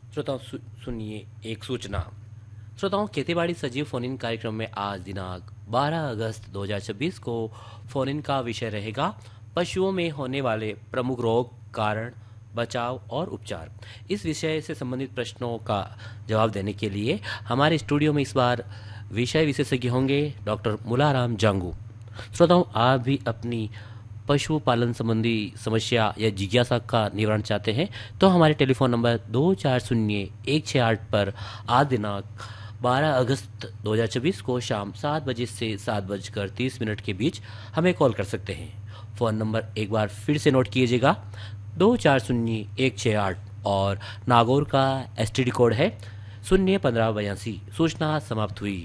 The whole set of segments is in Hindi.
श्रोताओं सुनिए एक सूचना। श्रोताओं, खेतीबाड़ी सजीव फोन इन कार्यक्रम में आज दिनांक 12 अगस्त 2026 को फोन इन का विषय रहेगा पशुओं में होने वाले प्रमुख रोग, कारण, बचाव और उपचार। इस विषय से संबंधित प्रश्नों का जवाब देने के लिए हमारे स्टूडियो में इस बार विषय विशेषज्ञ होंगे डॉक्टर मुलाराम जांगू। श्रोताओं, आप भी अपनी पशुपालन संबंधी समस्या या जिज्ञासा का निवारण चाहते हैं तो हमारे टेलीफोन नंबर 240168 पर आज दिनांक 12 अगस्त 2024 को शाम 7 बजे से 7:30 के बीच हमें कॉल कर सकते हैं। फ़ोन नंबर एक बार फिर से नोट कीजिएगा, 240168 और नागौर का एसटीडी कोड है 01582। सूचना समाप्त हुई।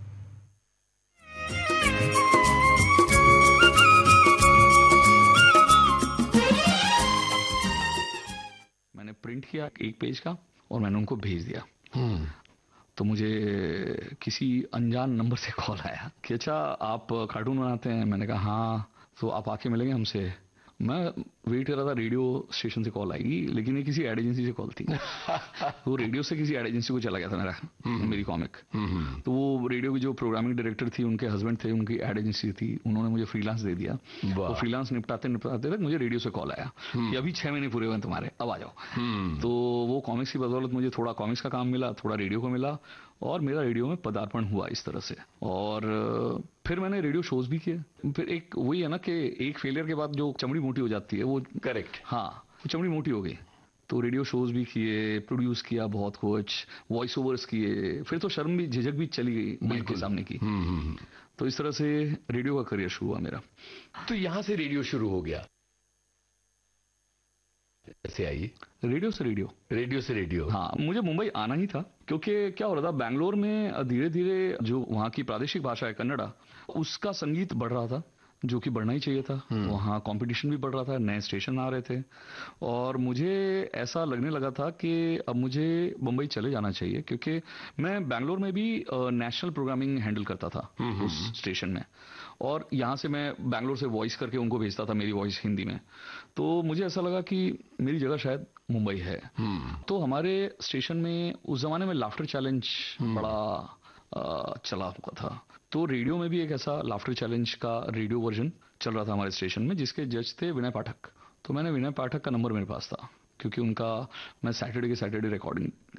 मैंने प्रिंट किया एक पेज का और मैंने उनको भेज दिया। तो मुझे किसी अनजान नंबर से कॉल आया कि अच्छा आप कार्टून बनाते हैं। मैंने कहा हाँ, तो आप आके मिलेंगे हमसे। मैं वेट कर रहा था रेडियो स्टेशन से कॉल आएगी, लेकिन ये किसी एड एजेंसी से कॉल थी। वो रेडियो से किसी एड एजेंसी को चला गया था मेरी कॉमिक। तो वो रेडियो की जो प्रोग्रामिंग डायरेक्टर थी, उनके हस्बैंड थे, उनकी एड एजेंसी थी, उन्होंने मुझे फ्रीलांस दे दिया। वो फ्रीलांस निपटाते निपटाते तक मुझे रेडियो से कॉल आया कि अभी 6 महीने पूरे हुए तुम्हारे, अब आ जाओ। तो वो कॉमिक्स की बदौलत मुझे थोड़ा कॉमिक्स का काम मिला, थोड़ा रेडियो को मिला और मेरा रेडियो में पदार्पण हुआ इस तरह से। और फिर मैंने रेडियो शोज भी किए। फिर एक वही है ना कि एक फेलियर के बाद जो चमड़ी मोटी हो जाती है, वो करेक्ट। हाँ, वो चमड़ी मोटी हो गई। तो रेडियो शोज भी किए, प्रोड्यूस किया बहुत कुछ, वॉइस ओवर्स किए। फिर तो शर्म भी, झिझक भी चली गई माइक के सामने की। तो इस तरह से रेडियो का करियर शुरू हुआ मेरा। तो यहां से रेडियो शुरू हो गया, ऐसे आई रेडियो से रेडियो, रेडियो से रेडियो। हाँ, मुझे मुंबई आना ही था क्योंकि क्या हो रहा था, बैंगलोर में धीरे धीरे जो वहाँ की प्रादेशिक भाषा है कन्नड़ा, उसका संगीत बढ़ रहा था, जो कि बढ़ना ही चाहिए था। वहाँ कंपटीशन भी बढ़ रहा था, नए स्टेशन आ रहे थे और मुझे ऐसा लगने लगा था कि अब मुझे मुंबई चले जाना चाहिए, क्योंकि मैं बैंगलोर में भी नेशनल प्रोग्रामिंग हैंडल करता था उस स्टेशन में। और यहाँ से मैं बैंगलोर से वॉइस करके उनको भेजता था, मेरी वॉइस हिंदी में। तो मुझे ऐसा लगा कि मेरी जगह शायद मुंबई है। तो हमारे स्टेशन में उस जमाने में लाफ्टर चैलेंज बड़ा चला हुआ था। तो रेडियो में भी एक ऐसा लाफ्टर चैलेंज का रेडियो वर्जन चल रहा था हमारे स्टेशन में, जिसके जज थे विनय पाठक। तो मैंने विनय पाठक का नंबर मेरे पास था, क्योंकि उनका मैं सैटरडे के सैटरडे रिकॉर्डिंग